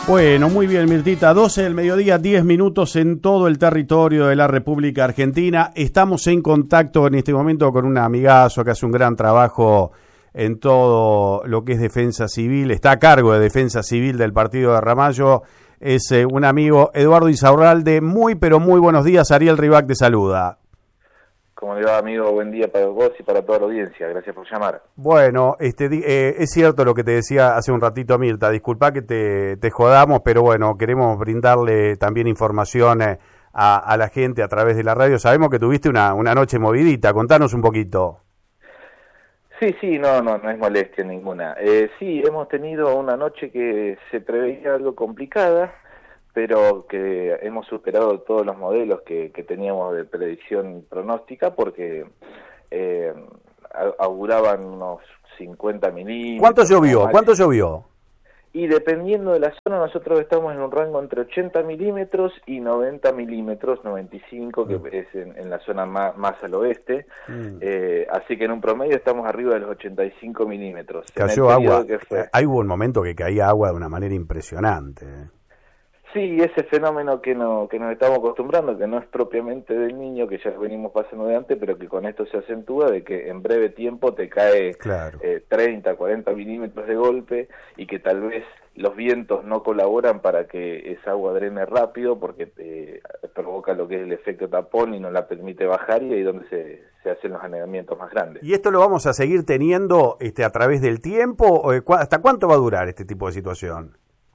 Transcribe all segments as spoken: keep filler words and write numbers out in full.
Bueno, muy bien, Mirtita. doce del mediodía, diez minutos en todo el territorio de la República Argentina. Estamos en contacto en este momento con un amigazo que hace un gran trabajo en todo lo que es defensa civil. Está a cargo de defensa civil del partido de Ramallo. Es eh, un amigo, Eduardo Insaurralde. Muy, pero muy buenos días. Ariel Ribac te saluda. ¿Cómo le va, amigo? Buen día para vos y para toda la audiencia. Gracias por llamar. Bueno, este, eh, es cierto lo que te decía hace un ratito Mirta. Disculpa que te, te jodamos, pero bueno, queremos brindarle también información eh, a, a la gente a través de la radio. Sabemos que tuviste una, una noche movidita. Contanos un poquito. Sí, sí, no, no, no es molestia ninguna. Eh, sí, hemos tenido una noche que se preveía algo complicada, pero que hemos superado todos los modelos que, que teníamos de predicción pronóstica, porque eh, auguraban unos cincuenta milímetros. ¿Cuánto llovió? ¿Cuánto llovió? Y dependiendo de la zona, nosotros estamos en un rango entre ochenta milímetros y noventa milímetros, noventa y cinco, que mm. es en, en la zona más, más al oeste. Mm. Eh, así que en un promedio estamos arriba de los ochenta y cinco milímetros. Cayó agua. Que fue... Hay un momento que caía agua de una manera impresionante. Sí, ese fenómeno que, no, que nos estamos acostumbrando, que no es propiamente del Niño, que ya venimos pasando de antes, pero que con esto se acentúa, de que en breve tiempo te cae claro. eh, treinta, cuarenta milímetros de golpe, y que tal vez los vientos no colaboran para que esa agua drene rápido, porque eh, provoca lo que es el efecto tapón y no la permite bajar, y ahí es donde se, se hacen los anegamientos más grandes. ¿Y esto lo vamos a seguir teniendo este, a través del tiempo? ¿Hasta cuánto va a durar este tipo de situación?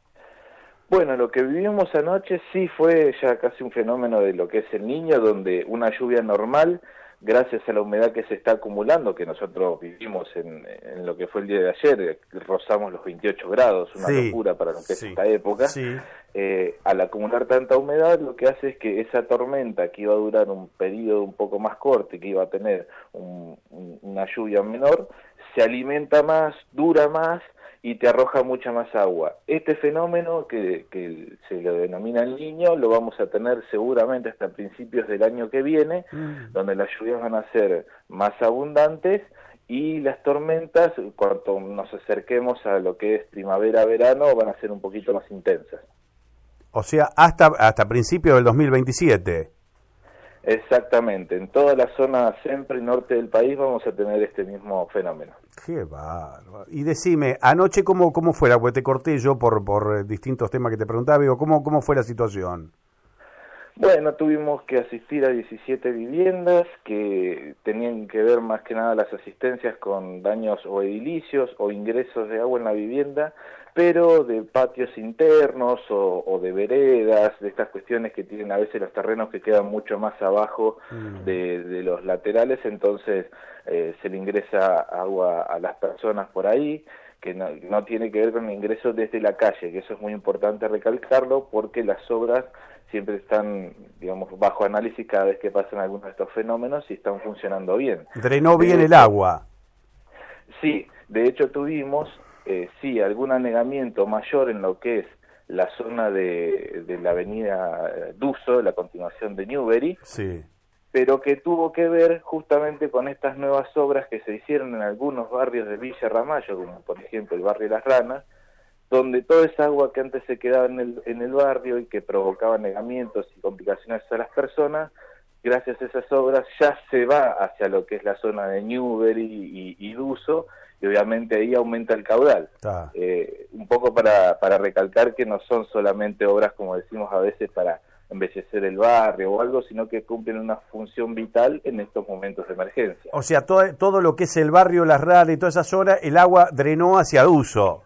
Bueno, lo que vivimos anoche sí fue ya casi un fenómeno de lo que es el Niño, donde una lluvia normal, gracias a la humedad que se está acumulando, que nosotros vivimos en, en lo que fue el día de ayer, rozamos los veintiocho grados, una sí, locura para lo que es sí, esta época, sí. eh, al acumular tanta humedad, lo que hace es que esa tormenta que iba a durar un periodo un poco más corto y que iba a tener un, un, una lluvia menor, se alimenta más, dura más, y te arroja mucha más agua. Este fenómeno, que, que se lo denomina el Niño, lo vamos a tener seguramente hasta principios del año que viene, mm. donde las lluvias van a ser más abundantes y las tormentas, cuando nos acerquemos a lo que es primavera-verano, van a ser un poquito más intensas. O sea, hasta, hasta principios del dos mil veintisiete. Exactamente, en toda la zona centro y norte del país vamos a tener este mismo fenómeno. Qué bárbaro. Y decime, anoche cómo cómo fue la, porque te corté yo por por distintos temas que te preguntaba, digo, ¿cómo, cómo fue la situación? Bueno, tuvimos que asistir a diecisiete viviendas que tenían que ver más que nada las asistencias con daños o edilicios o ingresos de agua en la vivienda, pero de patios internos o, o de veredas, de estas cuestiones que tienen a veces los terrenos que quedan mucho más abajo mm. de, de los laterales, entonces eh, se le ingresa agua a las personas por ahí, que no, no tiene que ver con el ingreso desde la calle, que eso es muy importante recalcarlo, porque las obras siempre están, digamos, bajo análisis cada vez que pasan algunos de estos fenómenos y están funcionando bien. ¿Drenó bien el agua? Sí, de hecho tuvimos, eh, sí, algún anegamiento mayor en lo que es la zona de, de la avenida Duso, la continuación de Newbery, sí. pero que tuvo que ver justamente con estas nuevas obras que se hicieron en algunos barrios de Villa Ramallo, como por ejemplo el barrio Las Ranas, donde toda esa agua que antes se quedaba en el, en el barrio y que provocaba anegamientos y complicaciones a las personas, gracias a esas obras ya se va hacia lo que es la zona de Newbery y, y Duso, y obviamente ahí aumenta el caudal. Ah. Eh, un poco para, para recalcar que no son solamente obras, como decimos a veces, para embellecer el barrio o algo, sino que cumplen una función vital en estos momentos de emergencia. O sea, todo, todo lo que es el barrio Las Ranas y toda esa zona, el agua drenó hacia Duso.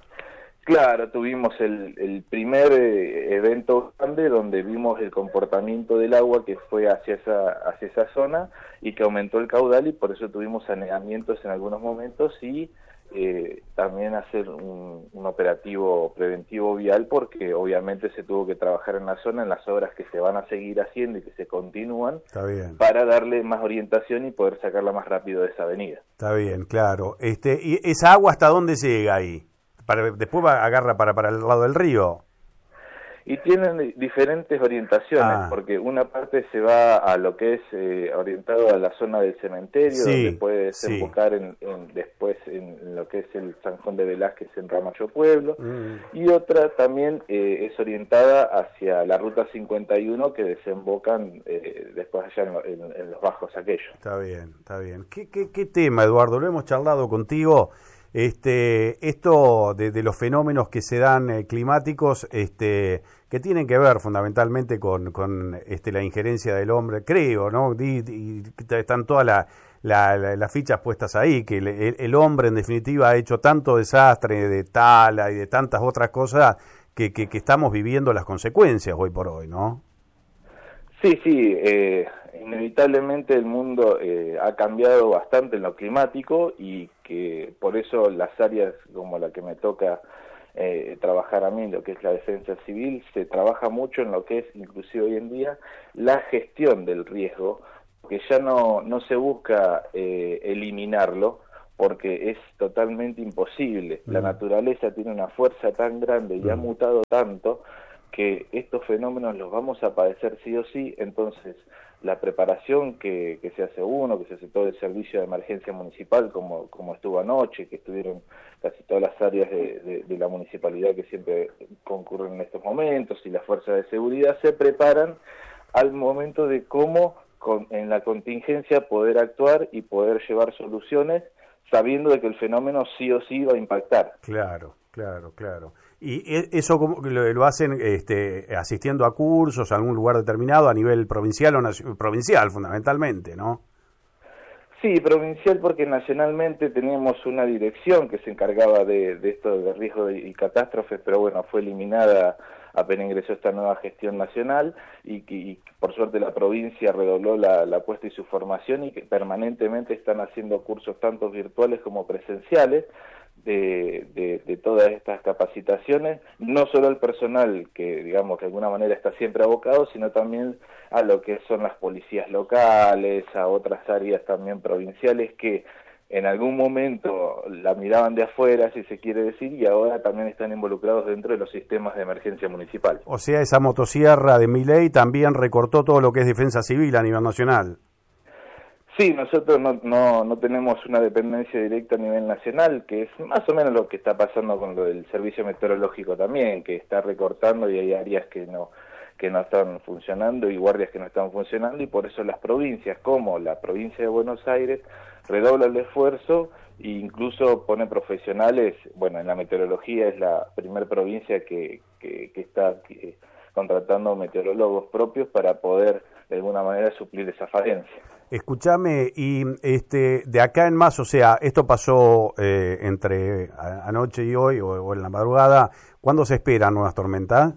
Claro, tuvimos el, el primer eh, evento grande donde vimos el comportamiento del agua que fue hacia esa, hacia esa zona y que aumentó el caudal, y por eso tuvimos anegamientos en algunos momentos y eh, también hacer un, un operativo preventivo vial, porque obviamente se tuvo que trabajar en la zona en las obras que se van a seguir haciendo y que se continúan. Está bien. Para darle más orientación y poder sacarla más rápido de esa avenida. Está bien, claro. Este, ¿y esa agua hasta dónde llega ahí? Para, después va, agarra para, para el lado del río. Y tienen diferentes orientaciones, ah. porque una parte se va a lo que es eh, orientado a la zona del cementerio, sí, donde puede desembocar sí. en, en, después en, en lo que es el San Juan de Velázquez en Ramallo Pueblo, Mm. y otra también eh, es orientada hacia la Ruta cincuenta y uno, que desembocan eh, después allá en, en, en los bajos aquellos. Está bien, está bien. ¿Qué, qué, qué tema, Eduardo? Lo hemos charlado contigo. Este, esto de, de los fenómenos que se dan eh, climáticos, este, que tienen que ver fundamentalmente con, con este, la injerencia del hombre, creo, ¿no? Y, y están todas la, la, la, las fichas puestas ahí, que el, el hombre en definitiva ha hecho tanto desastre de tala y de tantas otras cosas que, que, que estamos viviendo las consecuencias hoy por hoy, ¿no? Sí, sí, eh, inevitablemente el mundo eh, ha cambiado bastante en lo climático y que por eso las áreas como la que me toca eh, trabajar a mí, lo que es la defensa civil, se trabaja mucho en lo que es, inclusive hoy en día, la gestión del riesgo, que ya no, no se busca eh, eliminarlo, porque es totalmente imposible. Mm. La naturaleza tiene una fuerza tan grande y mm. ha mutado tanto que estos fenómenos los vamos a padecer sí o sí. Entonces la preparación que, que se hace uno, que se hace todo el servicio de emergencia municipal, como, como estuvo anoche, que estuvieron casi todas las áreas de, de, de la municipalidad que siempre concurren en estos momentos, y las fuerzas de seguridad se preparan al momento de cómo con, en la contingencia poder actuar y poder llevar soluciones, sabiendo de que el fenómeno sí o sí va a impactar. Claro, claro, claro. ¿Y eso lo, lo hacen este, asistiendo a cursos, a algún lugar determinado, a nivel provincial o nacional, provincial fundamentalmente, ¿no? Sí, provincial, porque nacionalmente teníamos una dirección que se encargaba de, de esto de riesgo y catástrofes, pero bueno, fue eliminada apenas ingresó esta nueva gestión nacional, y que y por suerte la provincia redobló la, la apuesta y su formación, y que permanentemente están haciendo cursos tanto virtuales como presenciales de, de, de todas estas capacitaciones, no solo al personal que digamos que de alguna manera está siempre abocado, sino también a lo que son las policías locales, a otras áreas también provinciales que en algún momento la miraban de afuera, si se quiere decir, y ahora también están involucrados dentro de los sistemas de emergencia municipal. O sea, esa motosierra de Milei también recortó todo lo que es defensa civil a nivel nacional. Sí, nosotros no, no, no tenemos una dependencia directa a nivel nacional, que es más o menos lo que está pasando con lo del servicio meteorológico también, que está recortando y hay áreas que no que no están funcionando y guardias que no están funcionando, y por eso las provincias, como la provincia de Buenos Aires, redobla el esfuerzo e incluso pone profesionales. Bueno, en la meteorología es la primera provincia que, que, que está que, contratando meteorólogos propios para poder de alguna manera suplir esa falencia. Escúchame, y este de acá en más, o sea, esto pasó eh, entre anoche y hoy, o, o en la madrugada, ¿cuándo se esperan nuevas tormentas?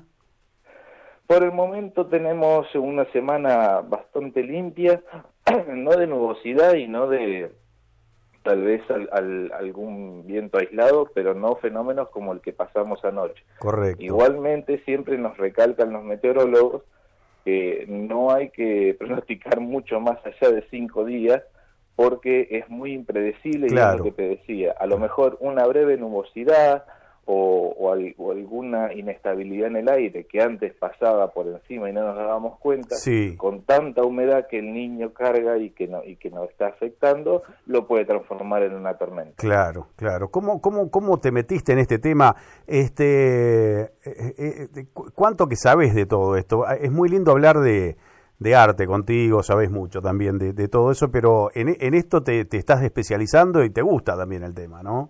Por el momento tenemos una semana bastante limpia, no de nubosidad y no de tal vez al, al, algún viento aislado, pero no fenómenos como el que pasamos anoche. Correcto. Igualmente siempre nos recalcan los meteorólogos que no hay que pronosticar mucho más allá de cinco días, porque es muy impredecible. Claro. Y es lo que te decía, a lo mejor una breve nubosidad o, o, al, o alguna inestabilidad en el aire que antes pasaba por encima y no nos dábamos cuenta, sí. Con tanta humedad que el niño carga y que no y que nos está afectando, lo puede transformar en una tormenta. Claro, claro. ¿Cómo cómo cómo te metiste en este tema? Este, eh, eh, ¿cuánto que sabes de todo esto? Es muy lindo hablar de de arte contigo, sabes mucho también de, de todo eso, pero en, en esto te, te estás especializando y te gusta también el tema, ¿no?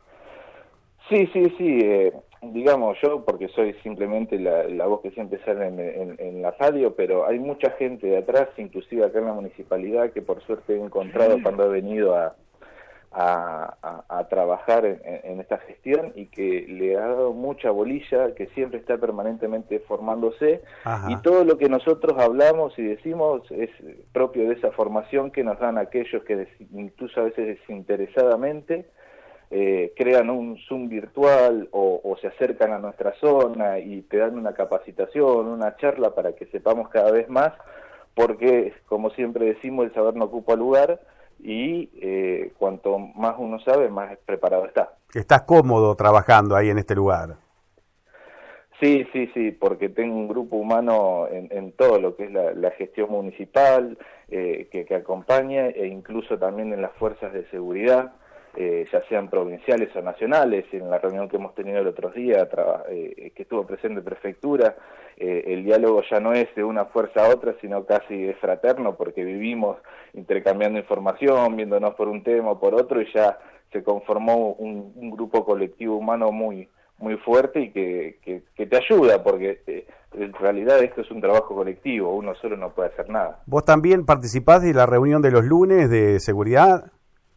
Sí, sí, sí, eh, digamos yo, porque soy simplemente la, la voz que siempre sale en, en, en la radio, pero hay mucha gente de atrás, inclusive acá en la municipalidad, que por suerte he encontrado cuando he venido a, a, a, a trabajar en, en esta gestión, y que le ha dado mucha bolilla, que siempre está permanentemente formándose. Ajá. Y todo lo que nosotros hablamos y decimos es propio de esa formación que nos dan aquellos que incluso a veces desinteresadamente Eh, crean un Zoom virtual o, o se acercan a nuestra zona y te dan una capacitación, una charla para que sepamos cada vez más, porque como siempre decimos, el saber no ocupa lugar, y eh, cuanto más uno sabe, más preparado está. ¿Estás cómodo trabajando ahí en este lugar? Sí, sí, sí, porque tengo un grupo humano en, en todo lo que es la, la gestión municipal eh, que, que acompaña, e incluso también en las fuerzas de seguridad, eh, ya sean provinciales o nacionales. En la reunión que hemos tenido el otro día, eh, que estuvo presente prefectura, eh, el diálogo ya no es de una fuerza a otra, sino casi es fraterno, porque vivimos intercambiando información, viéndonos por un tema o por otro, y ya se conformó un, un grupo colectivo humano muy muy fuerte y que, que, que te ayuda, porque eh, en realidad esto es un trabajo colectivo, uno solo no puede hacer nada. ¿Vos también participás de la reunión de los lunes de seguridad?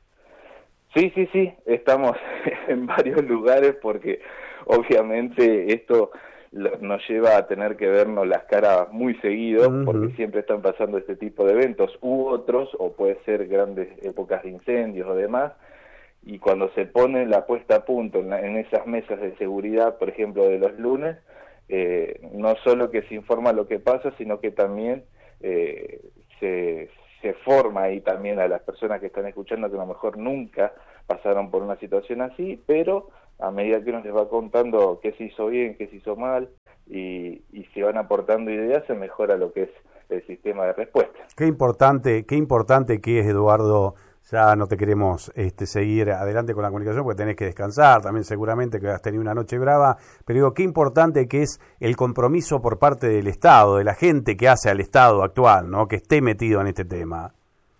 Sí, sí, sí, estamos en varios lugares porque obviamente esto lo, nos lleva a tener que vernos las caras muy seguido, uh-huh. porque siempre están pasando este tipo de eventos u otros, o puede ser grandes épocas de incendios o demás. Y cuando se pone la puesta a punto en, la, en esas mesas de seguridad, por ejemplo, de los lunes, eh, no solo que se informa lo que pasa, sino que también eh, se, se forma ahí también a las personas que están escuchando, que a lo mejor nunca pasaron por una situación así, pero a medida que uno les va contando qué se hizo bien, qué se hizo mal, y, y se van aportando ideas, se mejora lo que es el sistema de respuesta. Qué importante, qué importante que es, Eduardo. Ya no te queremos este, seguir adelante con la comunicación porque tenés que descansar, también seguramente que has tenido una noche brava, pero digo, qué importante que es el compromiso por parte del Estado, de la gente que hace al Estado actual, ¿no? Que esté metido en este tema.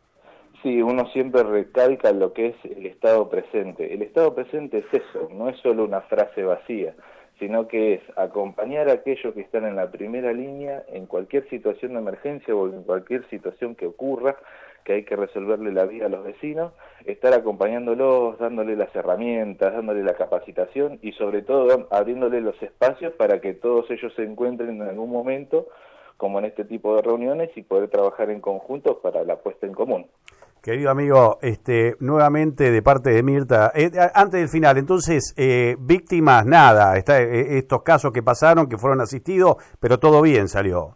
Sí, uno siempre recalca lo que es el Estado presente. El Estado presente es eso, no es solo una frase vacía, sino que es acompañar a aquellos que están en la primera línea en cualquier situación de emergencia o en cualquier situación que ocurra, que hay que resolverle la vida a los vecinos, estar acompañándolos, dándole las herramientas, dándole la capacitación y sobre todo abriéndole los espacios para que todos ellos se encuentren en algún momento, como en este tipo de reuniones, y poder trabajar en conjunto para la puesta en común. Querido amigo, este, nuevamente de parte de Mirta, eh, antes del final, entonces, eh, víctimas, nada, está, eh, estos casos que pasaron, que fueron asistidos, pero todo bien salió.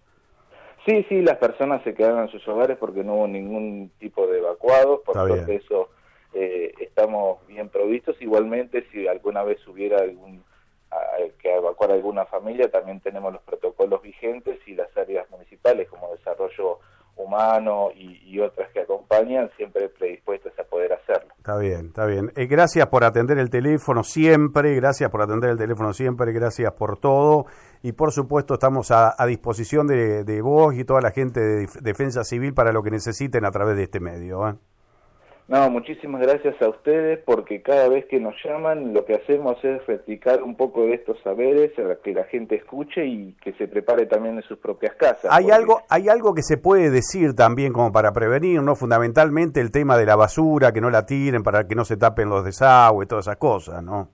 Sí, sí, las personas se quedaron en sus hogares porque no hubo ningún tipo de evacuados, por suerte eso eh, estamos bien provistos. Igualmente, si alguna vez hubiera algún a, que evacuar alguna familia, también tenemos los protocolos vigentes y las áreas municipales como desarrollo humano y, y otras que acompañan, siempre predispuestas a poder hacerlo. Está bien, está bien. Eh, gracias por atender el teléfono siempre, gracias por atender el teléfono siempre, gracias por todo. Y por supuesto estamos a, a disposición de, de vos y toda la gente de Defensa Civil para lo que necesiten a través de este medio, ¿eh? No, muchísimas gracias a ustedes, porque cada vez que nos llaman lo que hacemos es replicar un poco de estos saberes, que la gente escuche y que se prepare también en sus propias casas. Hay porque... algo hay algo que se puede decir también como para prevenir, ¿no? Fundamentalmente el tema de la basura, que no la tiren para que no se tapen los desagües, todas esas cosas, ¿no?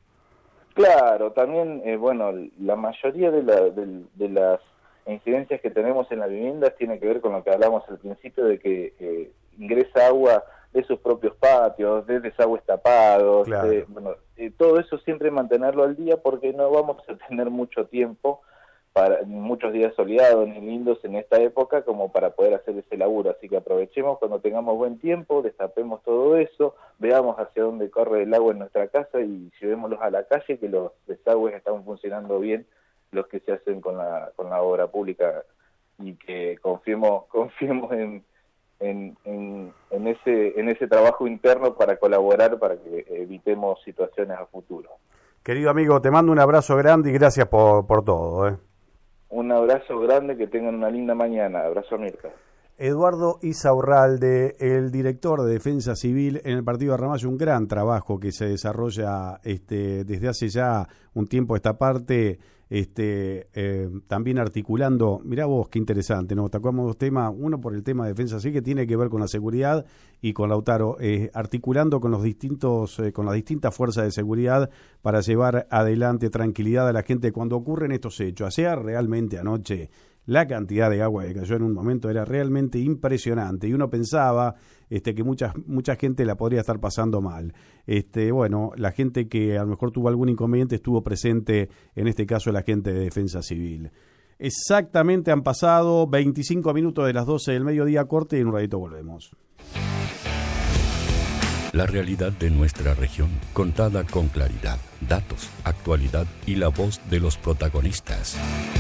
Claro, también, eh, bueno, la mayoría de, la, de, de las incidencias que tenemos en las viviendas tiene que ver con lo que hablamos al principio, de que eh, ingresa agua de sus propios patios, de desagües tapados, claro. de, bueno, eh, todo eso siempre mantenerlo al día, porque no vamos a tener mucho tiempo, para muchos días soleados ni lindos en esta época como para poder hacer ese laburo, así que aprovechemos cuando tengamos buen tiempo, destapemos todo eso, veamos hacia dónde corre el agua en nuestra casa y llevémoslos a la calle, que los desagües están funcionando bien, los que se hacen con la con la obra pública, y que confiemos confiemos en En, en, en ese en ese trabajo interno para colaborar para que evitemos situaciones a futuro. Querido amigo, te mando un abrazo grande y gracias por, por todo, ¿eh? Un abrazo grande, que tengan una linda mañana. Abrazo, Mirta. Eduardo Isaurralde, el director de Defensa Civil en el partido de Ramallo, un gran trabajo que se desarrolla este, desde hace ya un tiempo esta parte, este, eh, también articulando, mirá vos qué interesante, ¿no? Tocamos dos temas, uno por el tema de Defensa Civil que tiene que ver con la seguridad y con Lautaro, eh, articulando con los distintos, eh, con las distintas fuerzas de seguridad para llevar adelante tranquilidad a la gente cuando ocurren estos hechos. Ayer realmente anoche la cantidad de agua que cayó en un momento era realmente impresionante y uno pensaba este, que mucha, mucha gente la podría estar pasando mal. Este, bueno, la gente que a lo mejor tuvo algún inconveniente estuvo presente, en este caso la gente de Defensa Civil. Exactamente han pasado veinticinco minutos de las doce del mediodía, corte, y en un ratito volvemos. La realidad de nuestra región, contada con claridad, datos, actualidad y la voz de los protagonistas.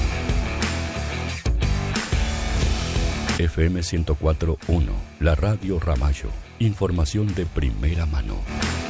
F M ciento cuatro punto uno, la Radio Ramallo. Información de primera mano.